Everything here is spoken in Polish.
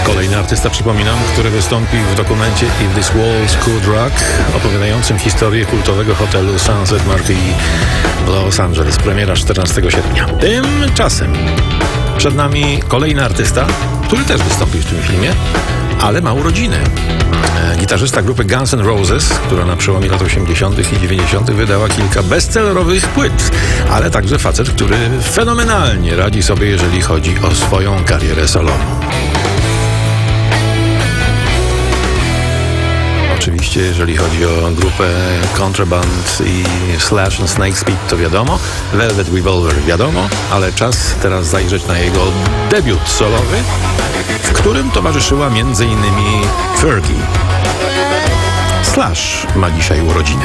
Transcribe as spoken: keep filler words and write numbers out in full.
Kolejny artysta, przypominam, który wystąpi w dokumencie If This Walls Could Rock, opowiadającym historię kultowego hotelu Sunset Marquis w Los Angeles. Premiera czternastego sierpnia. Tymczasem przed nami kolejny artysta, który też wystąpi w tym filmie, ale ma urodziny. Gitarzysta grupy Guns N' Roses, która na przełomie lat osiemdziesiątych i dziewięćdziesiątych wydała kilka bestsellerowych płyt, ale także facet, który fenomenalnie radzi sobie, jeżeli chodzi o swoją karierę solową. Oczywiście, jeżeli chodzi o grupę Contraband i Slash and Snake Speed, to wiadomo, Velvet Revolver wiadomo, ale czas teraz zajrzeć na jego debiut solowy, w którym towarzyszyła między innymi Fergie. Slash ma dzisiaj urodziny.